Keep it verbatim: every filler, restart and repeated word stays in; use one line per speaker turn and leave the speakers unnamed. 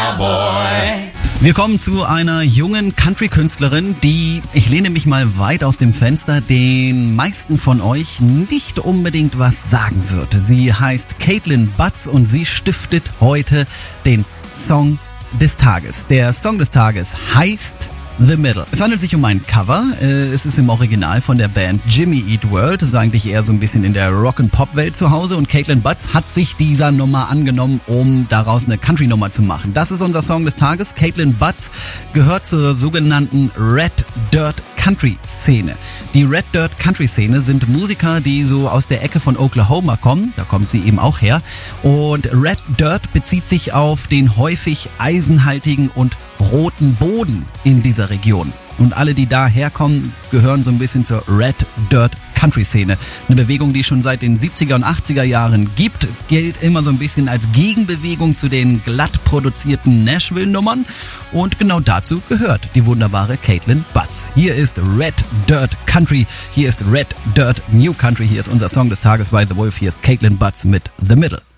Cowboy.
Wir kommen zu einer jungen Country-Künstlerin, die, ich lehne mich mal weit aus dem Fenster, den meisten von euch nicht unbedingt was sagen wird. Sie heißt Caitlin Butts und sie stiftet heute den Song des Tages. Der Song des Tages heißt The Middle. Es handelt sich um ein Cover. Es ist im Original von der Band Jimmy Eat World. Das ist eigentlich eher so ein bisschen in der Rock-and-Pop-Welt zu Hause. Und Caitlin Butts hat sich dieser Nummer angenommen, um daraus eine Country-Nummer zu machen. Das ist unser Song des Tages. Caitlin Butts gehört zur sogenannten Red Dirt Country-Szene. Die Red Dirt Country-Szene sind Musiker, die so aus der Ecke von Oklahoma kommen. Da kommt sie eben auch her. Und Red Dirt bezieht sich auf den häufig eisenhaltigen und roten Boden in dieser Region. Und alle, die da herkommen, gehören so ein bisschen zur Red Dirt Country-Szene. Eine Bewegung, die es schon seit den siebziger und achtziger Jahren gibt, gilt immer so ein bisschen als Gegenbewegung zu den glatt produzierten Nashville-Nummern. Und genau dazu gehört die wunderbare Caitlin Butts. Hier ist Red Dirt Country, hier ist Red Dirt New Country, hier ist unser Song des Tages bei The Wolf, hier ist Caitlin Butts mit The Middle.